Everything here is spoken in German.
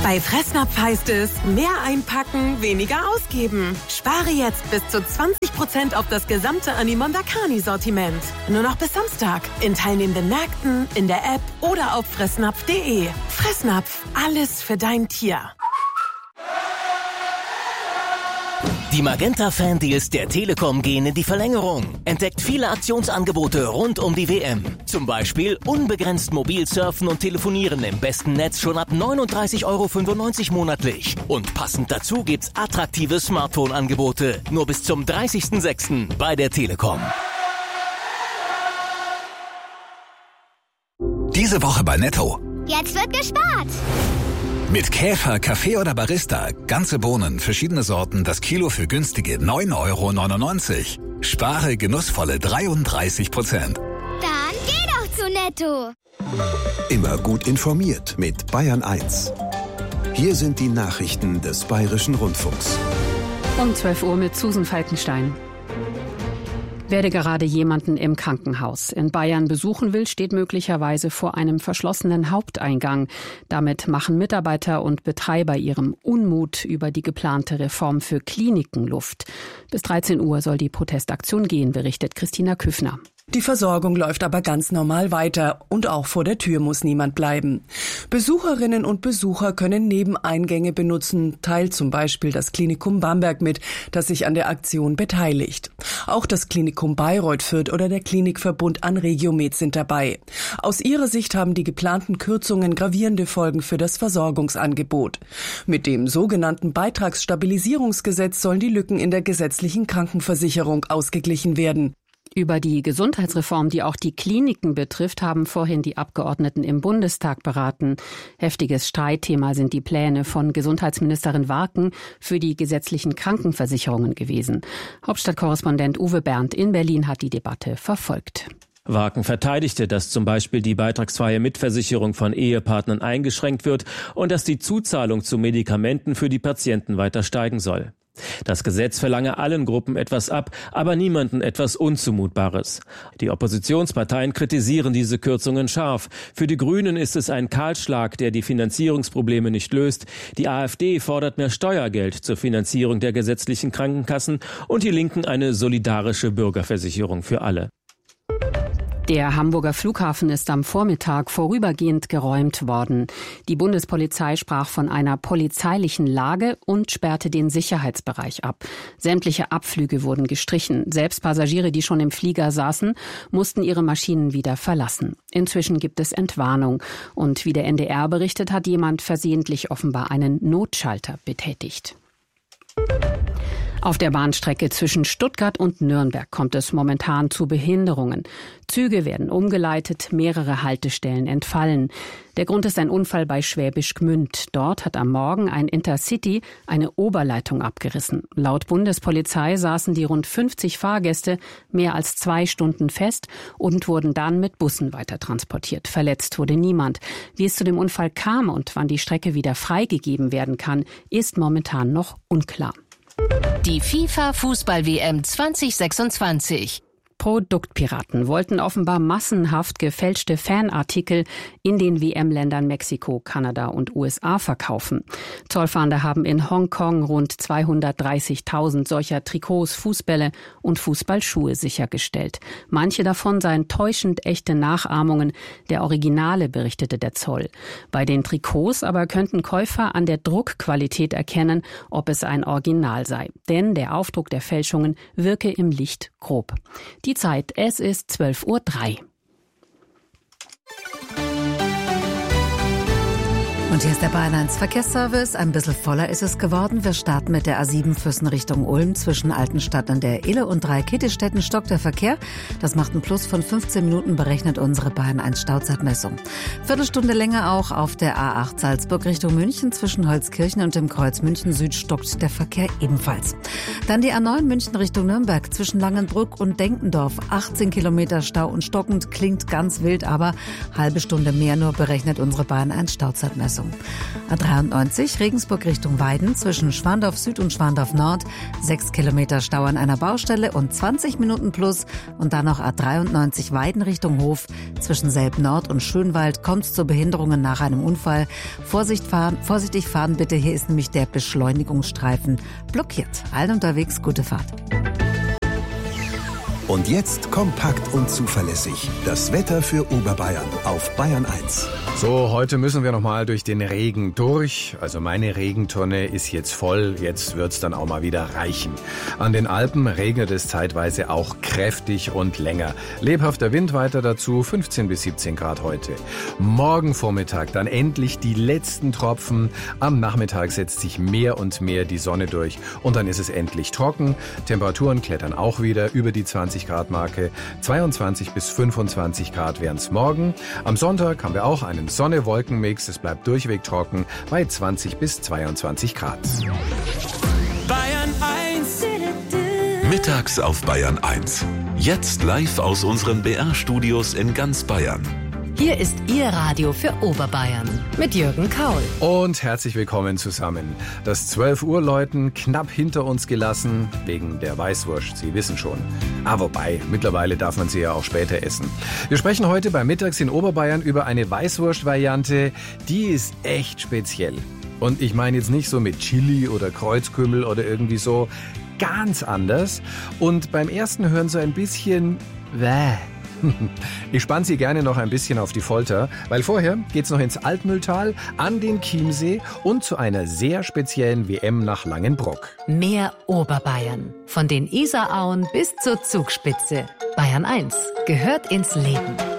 Bei Fressnapf heißt es, mehr einpacken, weniger ausgeben. Spare jetzt bis zu 20% auf das gesamte Animonda Carni-Sortiment. Nur noch bis Samstag. In teilnehmenden Märkten, in der App oder auf fressnapf.de. Fressnapf, alles für dein Tier. Die Magenta-Fan-Deals der Telekom gehen in die Verlängerung. Entdeckt viele Aktionsangebote rund um die WM. Zum Beispiel unbegrenzt mobil surfen und telefonieren im besten Netz schon ab 39,95 € monatlich. Und passend dazu gibt's attraktive Smartphone-Angebote. Nur bis zum 30.06. bei der Telekom. Diese Woche bei Netto. Jetzt wird gespart! Mit Käfer, Kaffee oder Barista. Ganze Bohnen, verschiedene Sorten, das Kilo für günstige 9,99 €. Spare genussvolle 33%. Dann geh doch zu Netto. Immer gut informiert mit Bayern 1. Hier sind die Nachrichten des Bayerischen Rundfunks. Um 12 Uhr mit Susan Falkenstein. Wer gerade jemanden im Krankenhaus in Bayern besuchen will, steht möglicherweise vor einem verschlossenen Haupteingang. Damit machen Mitarbeiter und Betreiber ihrem Unmut über die geplante Reform für Kliniken Luft. Bis 13 Uhr soll die Protestaktion gehen, berichtet Christina Küffner. Die Versorgung läuft aber ganz normal weiter und auch vor der Tür muss niemand bleiben. Besucherinnen und Besucher können Nebeneingänge benutzen, teilt zum Beispiel das Klinikum Bamberg mit, das sich an der Aktion beteiligt. Auch das Klinikum Bayreuth Fürth oder der Klinikverbund Anregiomed sind dabei. Aus ihrer Sicht haben die geplanten Kürzungen gravierende Folgen für das Versorgungsangebot. Mit dem sogenannten Beitragsstabilisierungsgesetz sollen die Lücken in der gesetzlichen Krankenversicherung ausgeglichen werden. Über die Gesundheitsreform, die auch die Kliniken betrifft, haben vorhin die Abgeordneten im Bundestag beraten. Heftiges Streitthema sind die Pläne von Gesundheitsministerin Warken für die gesetzlichen Krankenversicherungen gewesen. Hauptstadtkorrespondent Uwe Berndt in Berlin hat die Debatte verfolgt. Warken verteidigte, dass zum Beispiel die beitragsfreie Mitversicherung von Ehepartnern eingeschränkt wird und dass die Zuzahlung zu Medikamenten für die Patienten weiter steigen soll. Das Gesetz verlange allen Gruppen etwas ab, aber niemanden etwas Unzumutbares. Die Oppositionsparteien kritisieren diese Kürzungen scharf. Für die Grünen ist es ein Kahlschlag, der die Finanzierungsprobleme nicht löst. Die AfD fordert mehr Steuergeld zur Finanzierung der gesetzlichen Krankenkassen und die Linken eine solidarische Bürgerversicherung für alle. Der Hamburger Flughafen ist am Vormittag vorübergehend geräumt worden. Die Bundespolizei sprach von einer polizeilichen Lage und sperrte den Sicherheitsbereich ab. Sämtliche Abflüge wurden gestrichen. Selbst Passagiere, die schon im Flieger saßen, mussten ihre Maschinen wieder verlassen. Inzwischen gibt es Entwarnung. Und wie der NDR berichtet, hat jemand versehentlich offenbar einen Notschalter betätigt. Auf der Bahnstrecke zwischen Stuttgart und Nürnberg kommt es momentan zu Behinderungen. Züge werden umgeleitet, mehrere Haltestellen entfallen. Der Grund ist ein Unfall bei Schwäbisch Gmünd. Dort hat am Morgen ein Intercity eine Oberleitung abgerissen. Laut Bundespolizei saßen die rund 50 Fahrgäste mehr als 2 Stunden fest und wurden dann mit Bussen weitertransportiert. Verletzt wurde niemand. Wie es zu dem Unfall kam und wann die Strecke wieder freigegeben werden kann, ist momentan noch unklar. Die FIFA-Fußball-WM 2026. Produktpiraten wollten offenbar massenhaft gefälschte Fanartikel in den WM-Ländern Mexiko, Kanada und USA verkaufen. Zollfahnder haben in Hongkong rund 230.000 solcher Trikots, Fußbälle und Fußballschuhe sichergestellt. Manche davon seien täuschend echte Nachahmungen der Originale, berichtete der Zoll. Bei den Trikots aber könnten Käufer an der Druckqualität erkennen, ob es ein Original sei. Denn der Aufdruck der Fälschungen wirke im Licht grob. Die Zeit, es ist 12:03 Uhr. Und hier ist der Bayern 1 Verkehrsservice. Ein bisschen voller ist es geworden. Wir starten mit der A7 Füssen Richtung Ulm. Zwischen Altenstadt an der Ille und Dreikätestetten stockt der Verkehr. Das macht einen Plus von 15 Minuten, berechnet unsere Bayern 1 Stauzeitmessung. Viertelstunde länger auch auf der A8 Salzburg Richtung München. Zwischen Holzkirchen und dem Kreuz München Süd stockt der Verkehr ebenfalls. Dann die A9 München Richtung Nürnberg. Zwischen Langenbrück und Denkendorf. 18 Kilometer Stau und stockend. Klingt ganz wild, aber halbe Stunde mehr nur, berechnet unsere Bayern 1 Stauzeitmessung. Richtung. A93 Regensburg Richtung Weiden zwischen Schwandorf Süd und Schwandorf Nord. 6 Kilometer Stau an einer Baustelle und 20 Minuten plus. Und dann noch A93 Weiden Richtung Hof. Zwischen Selb Nord und Schönwald kommt es zu Behinderungen nach einem Unfall. Vorsichtig fahren bitte, hier ist nämlich der Beschleunigungsstreifen blockiert. Allen unterwegs gute Fahrt. Und jetzt kompakt und zuverlässig. Das Wetter für Oberbayern auf Bayern 1. So, heute müssen wir nochmal durch den Regen durch. Also meine Regentonne ist jetzt voll. Jetzt wird's dann auch mal wieder reichen. An den Alpen regnet es zeitweise auch kräftig und länger. Lebhafter Wind weiter dazu, 15 bis 17 Grad heute. Morgen Vormittag dann endlich die letzten Tropfen. Am Nachmittag setzt sich mehr und mehr die Sonne durch. Und dann ist es endlich trocken. Temperaturen klettern auch wieder über die 20 Grad Marke. 22 bis 25 Grad wären's morgen. Am Sonntag haben wir auch einen Sonne-Wolken-Mix. Es bleibt durchweg trocken bei 20 bis 22 Grad. Bayern 1. Mittags auf Bayern 1. Jetzt live aus unseren BR-Studios in ganz Bayern. Hier ist Ihr Radio für Oberbayern mit Jürgen Kaul. Und herzlich willkommen zusammen. Das 12 Uhr Läuten knapp hinter uns gelassen, wegen der Weißwurst, Sie wissen schon. Wobei, mittlerweile darf man sie ja auch später essen. Wir sprechen heute bei Mittags in Oberbayern über eine Weißwurst-Variante, die ist echt speziell. Und ich meine jetzt nicht so mit Chili oder Kreuzkümmel oder irgendwie so, ganz anders. Und beim ersten hören so ein bisschen Ich spanne Sie gerne noch ein bisschen auf die Folter, weil vorher geht's noch ins Altmühltal, an den Chiemsee und zu einer sehr speziellen WM nach Langenbrock. Mehr Oberbayern. Von den Isarauen bis zur Zugspitze. Bayern 1 gehört ins Leben.